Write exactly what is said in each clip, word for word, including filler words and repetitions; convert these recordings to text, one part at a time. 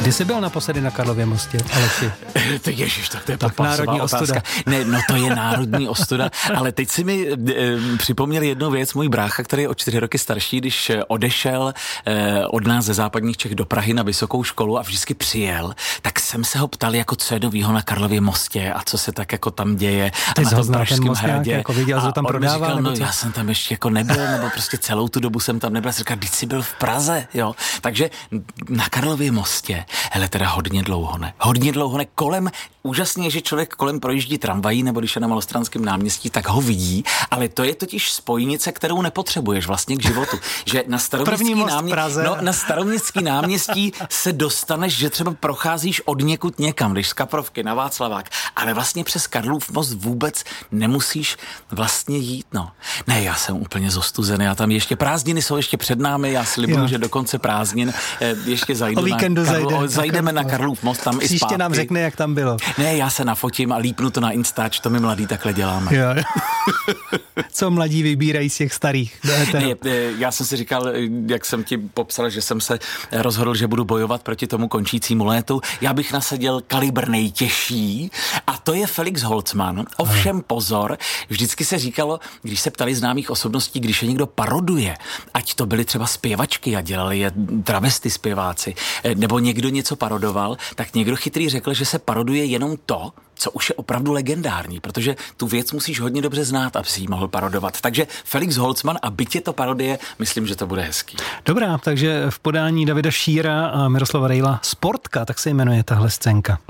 Kdy jsi byl naposledy na Karlově mostě, Aleši? Tak ježiš, tak to je tak národní otázka. ostuda. Ne, no to je národní ostuda, ale teď si mi e, připomněl jednu věc, můj brácha, který je o čtyři roky starší, když odešel e, od nás ze západních Čech do Prahy na vysokou školu a vždycky přijel, tak jsem se ho ptal, jako co je novýho na Karlově mostě a co se tak jako tam děje Ty a na tom ten Pražském most hradě. Jako viděl, že tam prodával, říkal, no co? já jsem tam ještě jako nebyl, nebo prostě celou tu dobu jsem tam nebyl. Říkal, když jsi byl v Praze, jo. Takže na Karlově mostě, hele, teda hodně dlouho ne. Hodně dlouho ne. Kolem, úžasně, že člověk kolem projíždí tramvají, nebo když je na Malostranském náměstí, tak ho vidí, ale to je totiž spojnice, kterou nepotřebuješ vlastně k životu. Že na Staroměstský náměstí, no, na Staroměstský náměstí se dostaneš, že třeba procházíš od někud někam, když z Kaprovky na Václavák, ale vlastně přes Karlův most vůbec nemusíš vlastně jít, no. Ne, já jsem úplně zostuzený, já tam ještě prázdniny jsou ještě před námi, já slibuju, že do konce prázdnin eh, ještě zajdu na Karlu, zajde, zajdeme na Karlův most tam. Příště i zpátky. Nám řekne, jak tam bylo. Ne, já se nafotím a lípnu to na Instač, to my mladí takhle děláme. Jo. Co mladí vybírají z těch starých? Ne, já jsem si říkal, jak jsem ti popsal, že jsem se rozhodl, že budu bojovat proti tomu končícímu létu. Já bych nasadil kalibr nejtěžší a to je Felix Holzmann. Ovšem pozor, vždycky se říkalo, když se ptali známých osobností, když je někdo paroduje, ať to byly třeba zpěvačky a dělali je travesty zpěváci, nebo někdo něco parodoval, tak někdo chytrý řekl, že se paroduje jenom to, co už je opravdu legendární, protože tu věc musíš hodně dobře znát, aby si ji mohl parodovat. Takže Felix Holzmann a byť je to parodie, myslím, že to bude hezký. Dobrá, takže v podání Davida Šíra a Miroslava Rejla Sportka, tak se jmenuje tahle scénka.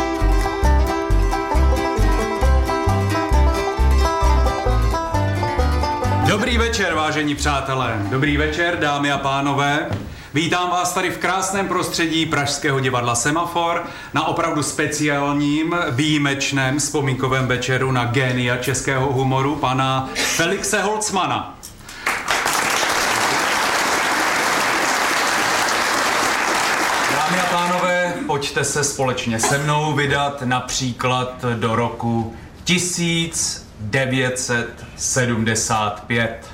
Dobrý večer, vážení přátelé. Dobrý večer, dámy a pánové. Vítám vás tady v krásném prostředí Pražského divadla Semafor na opravdu speciálním, výjimečném vzpomínkovém večeru na génia českého humoru, pana Felixe Holzmanna. Dámy a pánové, pojďte se společně se mnou vydat například do roku tisíc devět set sedmdesát pět.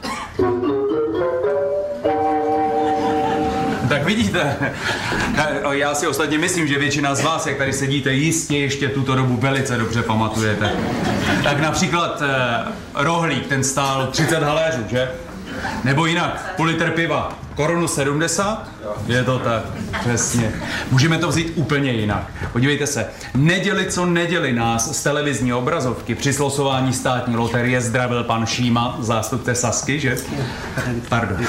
Tak vidíte, já si ostatně myslím, že většina z vás, jak tady sedíte, jistě ještě tuto dobu velice dobře pamatujete. Tak například eh, rohlík, ten stál třicet haléřů, že? Nebo jinak, půl litr piva, korunu sedmdesát? Je to tak, přesně. Můžeme to vzít úplně jinak. Podívejte se, neděli co neděli nás z televizní obrazovky při slosování státní loterie zdravil pan Šíma, zástupce Sasky, že? Pardon.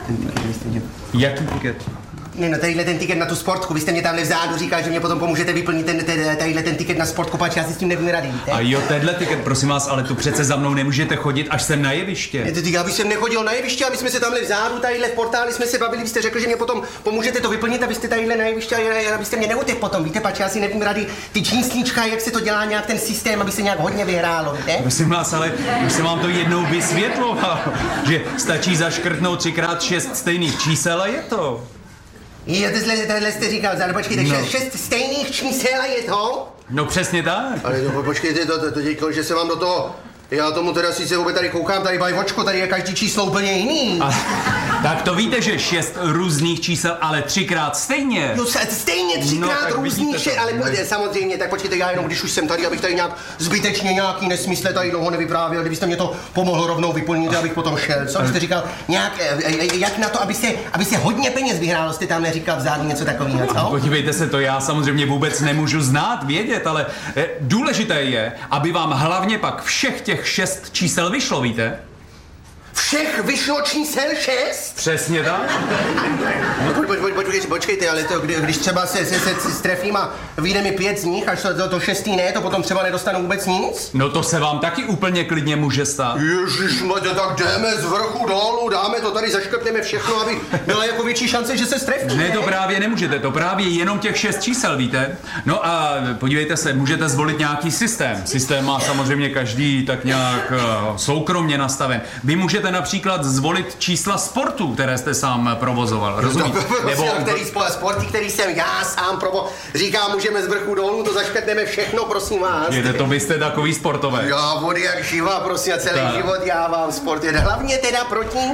Jaký tiket? Ne, no tadyhle ten tiket na tu sportku, vy jste mě tamhle vzadu říkal, že mě potom pomůžete vyplnit ten, ten, tadyhle ten tiket na sportku, pač já si s tím nevím rady, víte? A jo, tenhle tiket, prosím vás, ale tu přece za mnou nemůžete chodit až sem na jeviště. Ne, já bych sem nechodil na jeviště a my jsme se tamhle vzadu, tadyhle v portáli jsme se bavili, vy jste řekl, že mě potom pomůžete to vyplnit a vy jste tadyhle na jeviště a abyste mě neutek potom, víte, pač já si nevím rady ty číslička, jak se to dělá nějak ten systém, aby se nějak hodně vyhrálo, víte? Prosím vás, ale už jsem vám to jednou vysvětloval, že stačí zaškrtnout třikrát šest stejných čísel a je to. Jo, tohle, tohle jste říkal, ale počkejte, no. šest, šest stejných čísel a je to? No přesně tak. Ale no, počkejte, to, to, to říkal, že se vám do toho... Já tomu teda sice vůbec tady koukám, tady bají očko, tady je každý číslo úplně jiný. A, tak to víte, že šest různých čísel, ale třikrát stejně. No stejně třikrát no, různých čísel, ale ne. Samozřejmě, tak počkejte, já jenom když už jsem tady, abych tady nějak zbytečně nějaký nesmysle tady dlouho nevyprávěl, kdybyste mě to pomohl rovnou vyplnit, abych potom šel. Co jste říkal, nějak, jak na to, aby se, aby se hodně peněz vyhrálo, jste tam neříkal vzadu něco takového, co? Podívejte se, to já samozřejmě vůbec nemůžu znát, vědět, ale důležité je, aby vám hlavně pak všech těch šest čísel vyšlo, víte? Všech vyšlo čísel šest? Přesně tak. No, po, po, po, počkejte, ale to, kdy, když třeba se, se, se, se strefím a vyjde mi pět z nich, až to, to, to šestý ne, to potom třeba nedostanu vůbec nic? No to se vám taky úplně klidně může stát. Ježišmarja, tak jdeme z vrchu dolů, dáme to tady, zaškrtneme všechno, aby byla jako větší šance, že se strefí. Ne, to právě nemůžete, to právě jenom těch šest čísel, víte? No a podívejte se, můžete zvolit nějaký systém. Systém má samozřejmě každý tak nějak uh, soukromně nastaven. Vy můžete například zvolit čísla sportu, které jste sám provozoval, rozumíte? Nebo který sporty, který jsem já sám provo... Říkám, můžeme z vrchu dolů, to zaškrtneme všechno, prosím vás. Jde to, vy jste takový sportovec. Já vody jak živa, prosím, a celý tak. Život já vám sport. Hlavně teda proti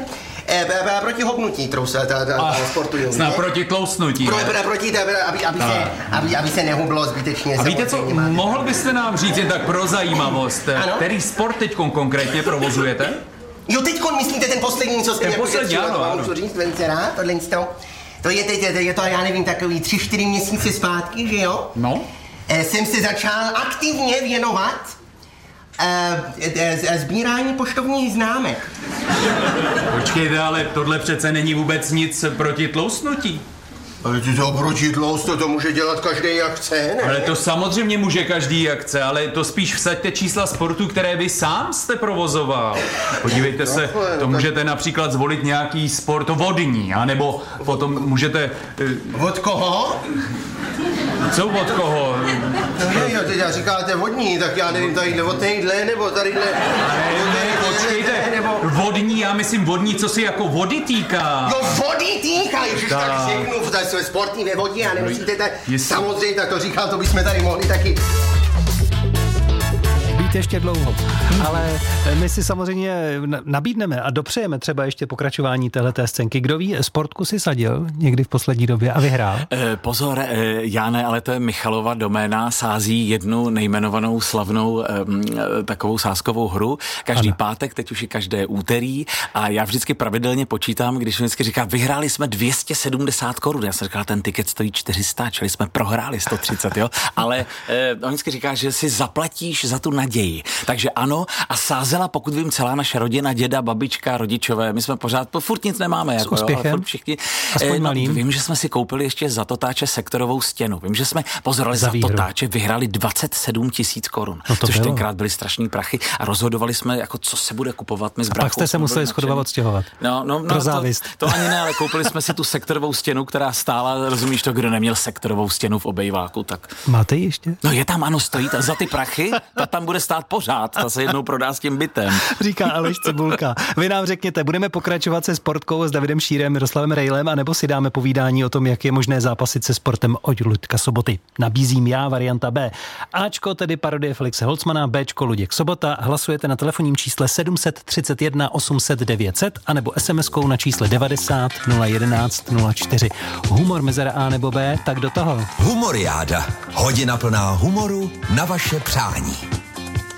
E, proti hopnutí trousa, ta, ta, ta sportuju. Snad proti tloustnutí. Pro, pro, proti, ta, aby, aby, se, aby, aby se nehublo zbytečně. A víte co, mohl byste nám říct jen tak pro zajímavost, ano? Který sport teďkon konkrétně provozujete? Jo, teďkon myslíte ten poslední, co jste ten poslední, ano, to vám můžu říct velice rád, tohle to. To je teď, je to, já nevím, takový tři, čtyři měsíce zpátky, že jo? No. E, jsem se začal aktivně věnovat e, e, sbírání poštovních známek. Počkejte, ale tohle přece není vůbec nic proti tloustnutí. Ale to proti tloustu, to může dělat každý jak chce, ne? Ale to samozřejmě může každý jak chce, ale to spíš vsaďte čísla sportu, které vy sám jste provozoval. Podívejte se, to můžete například zvolit nějaký sport vodní, anebo potom můžete... Od koho? Co od koho? No ne, jo, teď říkáte vodní, tak já nevím, tadyhle od téhle, nebo tadyhle... Ne, ne, počkejte, vodní, já myslím vodní, co si jako vody týká. Jo, vody týká, ježiš, tak řeknu, tady jsme sportní ve vodě a nemusíte tak, samozřejmě, tak to říkám, to bychom tady mohli taky... Být ještě dlouho, ale my si samozřejmě nabídneme a dopřejeme třeba ještě pokračování téhleté scénky. Kdo ví, Sportku si sadil někdy v poslední době a vyhrál? E, pozor, e, já ne, ale to je Michalova doména, sází jednu nejmenovanou slavnou e, takovou sázkovou hru. Každý ano. pátek, teď už je každé úterý a já vždycky pravidelně počítám, když vždycky říká, vyhráli jsme dvě stě sedmdesát korun. Já jsem říkal, ten tiket stojí čtyři sta, čili jsme prohráli sto třicet, jo. Ale e, on vždycky říká, že si zaplatíš za tu naději. Takže ano, a sázela, pokud vím, celá naše rodina, děda, babička, rodičové, my jsme pořád, furt nic nemáme, jako, jo, ale furt všichni. Eh, no, vím, že jsme si koupili ještě za Totáče sektorovou stěnu. Vím, že jsme pozorali za, za Totáče, vyhráli dvacet sedm tisíc korun, no což bylo. Tenkrát byly strašný prachy a rozhodovali jsme, jako co se bude kupovat. My s a pak jste se museli shodovat odstěhovat. No, no, no, to, to ani ne, ale koupili jsme si tu sektorovou stěnu, která stála, rozumíš to, kdo neměl sektorovou stěnu v obejváku, tak. Máte ji ještě? No je tam, ano, stojí ta, za ty prachy, ta tam bude stát pořád, ta se jednou prodá s tím bytem. Říká Aleš Cibulka. Vy nám řekněte, budeme pokračovat se Sportkou s Davidem Šírem, Miroslavem Rejlem, anebo si dáme povídání o tom, jak je možné zápasit se sportem od Luďka Soboty. Nabízím já varianta B. Ačko tedy parodie Felixe Holcmana, Bčko Luděk Sobota. Hlasujete na telefonním čísle sedm set třicet jedna osm set devět set anebo SMSkou na čísle devadesát nula jedenáct nula čtyři. Humor mezera A nebo B, tak do toho. Humoriáda. Hodina plná humoru na vaše přání.